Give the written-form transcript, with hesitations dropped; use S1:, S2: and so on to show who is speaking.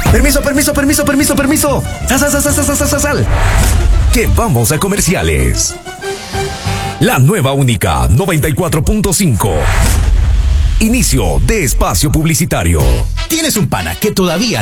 S1: Permiso. Sal. Que vamos a comerciales. La nueva única 94.5. Inicio de espacio publicitario.
S2: ¿Tienes un pana que todavía